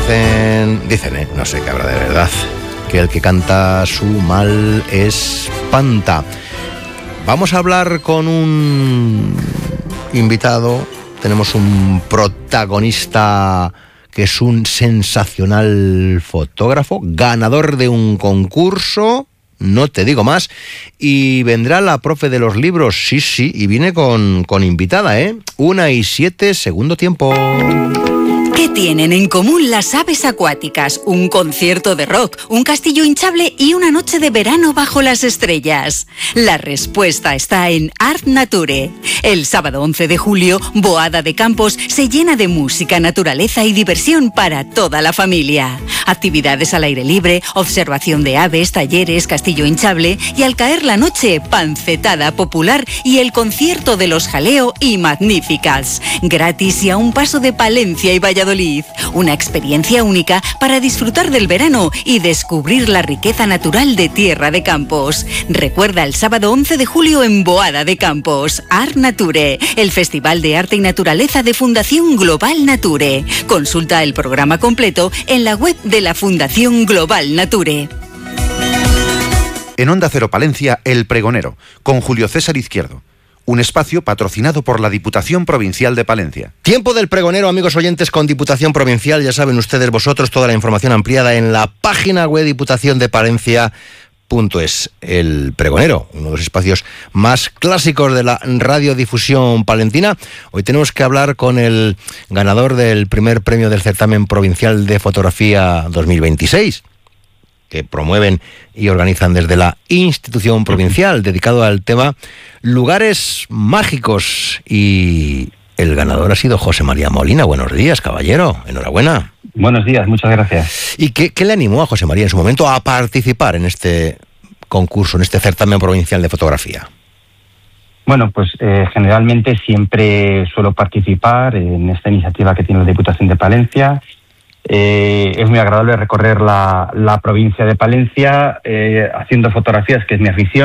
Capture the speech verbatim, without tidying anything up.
Dicen, dicen, ¿eh? No sé qué habrá de verdad, que el que canta su mal espanta. Vamos a hablar con un invitado. Tenemos un protagonista que es un sensacional fotógrafo, ganador de un concurso, no te digo más, y vendrá la profe de los libros, sí, sí, y viene con, con invitada, ¿eh? Una y siete, segundo tiempo. ¿Qué tienen en común las aves acuáticas? Un concierto de rock, un castillo hinchable y una noche de verano bajo las estrellas. La respuesta está en Art Nature. El sábado once de julio, Boada de Campos se llena de música, naturaleza y diversión para toda la familia. Actividades al aire libre, observación de aves, talleres, castillo hinchable y al caer la noche, pancetada popular y el concierto de los Jaleo y Magníficas. Gratis y a un paso de Palencia y Valladolid. Una experiencia única para disfrutar del verano y descubrir la riqueza natural de Tierra de Campos. Recuerda el sábado once de julio en Boada de Campos, Art Nature, el Festival de Arte y Naturaleza de Fundación Global Nature. Consulta el programa completo en la web de la Fundación Global Nature. En Onda Cero Palencia, El Pregonero, con Julio César Izquierdo. Un espacio patrocinado por la Diputación Provincial de Palencia. Tiempo del Pregonero, amigos oyentes, con Diputación Provincial. Ya saben ustedes vosotros, toda la información ampliada en la página web diputación de palencia punto es. El Pregonero, uno de los espacios más clásicos de la radiodifusión palentina. Hoy tenemos que hablar con el ganador del primer premio del certamen provincial de fotografía dos mil veintiséis. Que promueven y organizan desde la institución provincial, dedicado al tema lugares mágicos. Y el ganador ha sido José María Molina. Buenos días, caballero. Enhorabuena. Buenos días, muchas gracias. ¿Y qué, qué le animó a José María en su momento a participar en este concurso, en este certamen provincial de fotografía? Bueno, pues eh, generalmente siempre suelo participar en esta iniciativa que tiene la Diputación de Palencia. Eh, es muy agradable recorrer la, la provincia de Palencia eh, haciendo fotografías, que es mi afición.